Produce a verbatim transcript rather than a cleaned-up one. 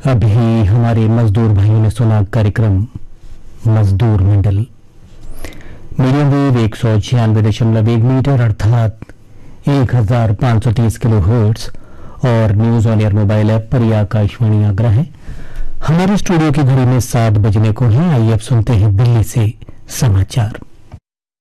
अभी हमारे मजदूर भाइयों ने सुना कार्यक्रम मजदूर मंडल। मीडियम वेव एक सौ छियानवे दशमलव एक मीटर अर्थात एक हजार पांच सौ तीस किलो हर्ट्ज और news on air mobile app पर यह आकाशवाणी आगरा है। हमारे स्टूडियो की घड़ी में सात बजने को है। आइए अब सुनते हैं दिल्ली से समाचार।